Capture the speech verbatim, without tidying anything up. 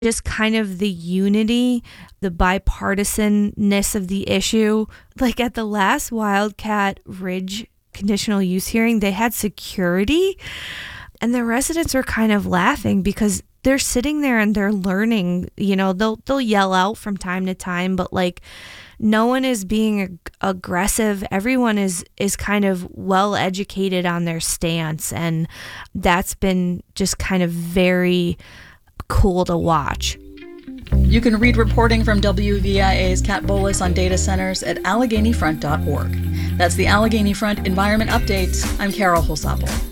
just kind of the unity, the bipartisanness of the issue. Like at the last Wildcat Ridge conditional use hearing, they had security, and the residents were kind of laughing because they're sitting there and they're learning. You know, they'll they'll yell out from time to time, but like no one is being ag- aggressive. Everyone is is kind of well educated on their stance, and that's been just kind of very cool to watch. You can read reporting from W V I A's Kat Bolis on data centers at Allegheny Front dot org. That's the Allegheny Front Environment Update. I'm Carol Holsapple.